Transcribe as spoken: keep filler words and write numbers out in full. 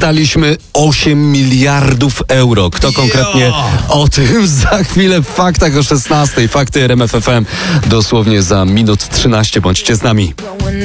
dostaliśmy osiem miliardów euro. Kto konkretnie? O tym za chwilę w faktach o szesnastej. Fakty R M F F M dosłownie za minut trzynaście. Bądźcie z nami.